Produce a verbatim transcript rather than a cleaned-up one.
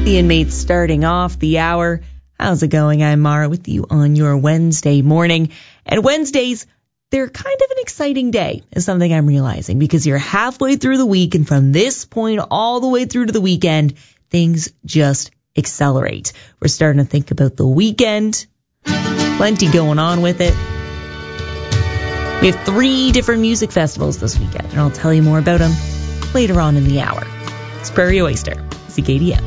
The Inmates starting off the hour. How's it going? I'm Mara with you on your Wednesday morning. And Wednesdays, they're kind of an exciting day, is something I'm realizing, because you're halfway through the week, and from this point all the way through to the weekend, things just accelerate. We're starting to think about the weekend. Plenty going on with it. We have three different music festivals this weekend, and I'll tell you more about them later on in the hour. It's Prairie Oyster, C K D M.